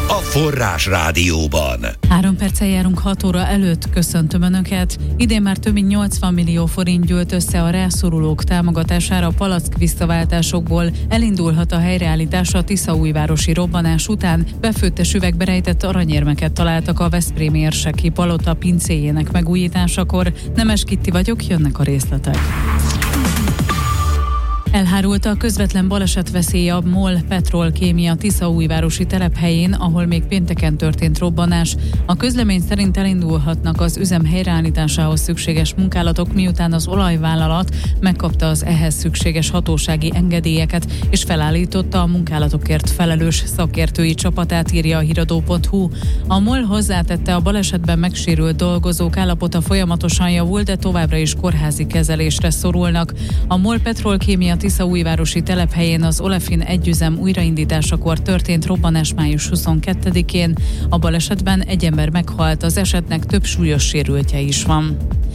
a Forrás Rádióban. 3 perccel járunk 6 óra előtt, köszöntöm Önöket. Idén már több mint 80 millió forint gyűlt össze a rászorulók támogatására a palack visszaváltásokból. Elindulhat a helyreállítás a tiszaújvárosi robbanás után. Befőttes üvegbe rejtett aranyérmeket találtak a veszprémi érseki palota pincéjének megújításakor. Nemes Kitti vagyok, jönnek a részletek. Elhárult a közvetlen balesetveszély a MOL Petrolkémia tiszaújvárosi telephelyén, ahol még pénteken történt robbanás. A közlemény szerint elindulhatnak az üzem helyreállításához szükséges munkálatok, miután az olajvállalat megkapta az ehhez szükséges hatósági engedélyeket, és felállította a munkálatokért felelős szakértői csapatát, írja a híradó.hu. A MOL hozzátette, a balesetben megsérült dolgozók állapota folyamatosan javul, de továbbra is kórházi kezelésre szorulnak. A MOL Petrolkémia tiszaújvárosi telephelyén az Olefin együzem újraindításakor történt robbanás május 22-én. A balesetben egy ember meghalt, az esetnek több súlyos sérültje is van.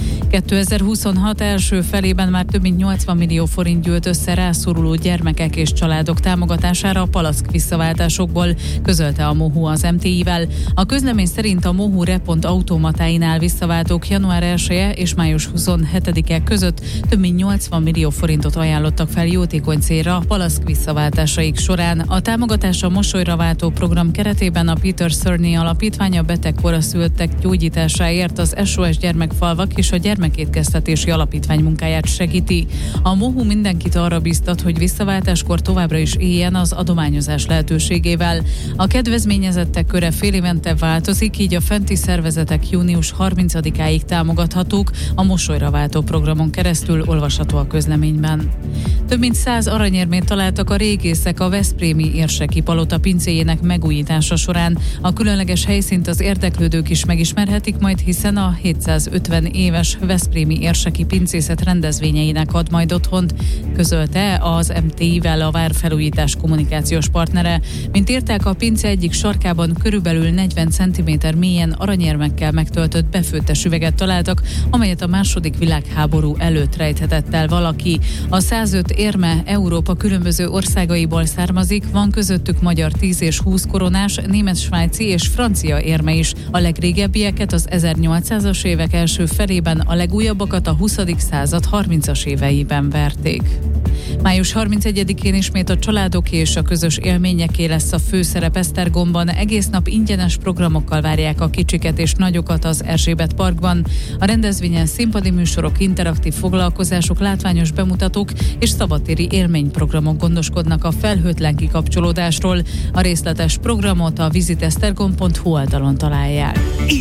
2026 első felében már több mint 80 millió forint gyűlt össze rászoruló gyermekek és családok támogatására a palack visszaváltásokból, közölte a MOHU az MTI-vel. A közlemény szerint a MOHU repont automatáinál visszaváltók január 1-e és május 27-e között több mint 80 millió forintot ajánlottak fel jótékony célra a palack visszaváltásaik során. A támogatás a Mosolyra váltó program keretében a Peter Szörné Alapítvány a betegkorra szülöttek gyógyításáért, az SOS Gyermekfalvak és a Gyermekétkeztetési Alapítvány munkáját segíti. A MOHU mindenkit arra biztat, hogy visszaváltáskor továbbra is éljen az adományozás lehetőségével. A kedvezményezettek köre félévente változik, így a fenti szervezetek június 30-áig támogathatók a Mosolyra váltó programon keresztül, olvasható a közleményben. Több mint 100 aranyérmét találtak a régészek a veszprémi érseki palota pincéjének megújítása során. A különleges helyszínt az érdeklődők is megismerhetik majd, hiszen a 750 éves veszprémi érseki pincészet rendezvényeinek ad majd otthont, közölte az MTI-vel a várfelújítás kommunikációs partnere. Mint írták, a pince egyik sarkában körülbelül 40 cm mélyen aranyérmekkel megtöltött befőttes üveget találtak, amelyet a II. Világháború előtt rejthetett el valaki. A 105 érme Európa különböző országaiból származik, van közöttük magyar 10 és 20 koronás, német, svájci és francia érme is. A legrégebbieket az 1800-as évek első felében, a legújabbakat a 20. század 30-as éveiben verték. Május 31-én ismét a családoké és a közös élményeké lesz a főszerep Esztergomban. Egész nap ingyenes programokkal várják a kicsiket és nagyokat az Erzsébet Parkban. A rendezvényen színpadi műsorok, interaktív foglalkozások, látványos bemutatók és szabadtéri élményprogramok gondoskodnak a felhőtlen kikapcsolódásról. A részletes programot a visitesztergom.hu oldalon találják.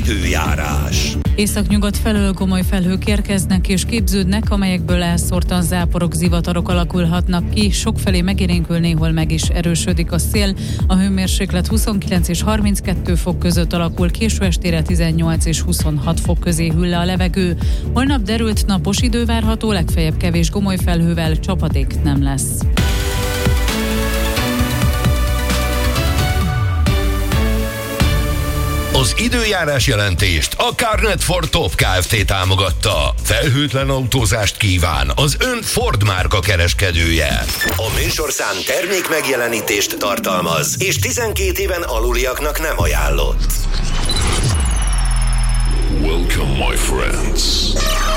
Időjárás. Északnyugat felől gomoly felhők érkeznek és képződnek, amelyekből elszórtan záporok, zivatarok alakulhatnak ki. Sokfelé megélénkül, néhol meg is erősödik a szél. A hőmérséklet 29 és 32 fok között alakul, késő estére 18 és 26 fok közé hűl le a levegő. Holnap derült napos idő várható, legfeljebb kevés gomoly felhővel, csapadék nem lesz. Az időjárás jelentést a Carnet Ford Top Kft. Támogatta. Felhőtlen autózást kíván az ön Ford márka kereskedője. A műsorszám termék megjelenítést tartalmaz, és 12 éven aluliaknak nem ajánlott. Welcome, my friends.